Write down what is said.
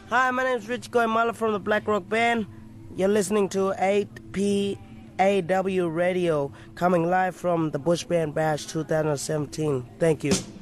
Hi, my name is Rich Goimala from the Black Rock Band. You're listening to 8PAW Radio, coming live from the Bush Band Bash 2017. Thank you.